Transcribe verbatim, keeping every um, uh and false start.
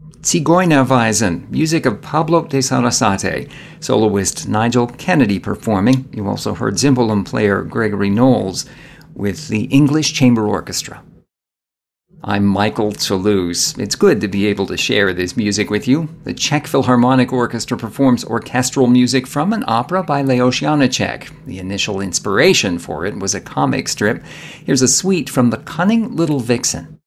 Zigeunerweisen, music of Pablo de Sarasate, soloist Nigel Kennedy performing. You also heard Zimbalom player Gregory Knowles with the English Chamber Orchestra. I'm Michael Toulouse. It's good to be able to share this music with you. The Czech Philharmonic Orchestra performs orchestral music from an opera by Leos Janáček. The initial inspiration for it was a comic strip. Here's a suite from The Cunning Little Vixen.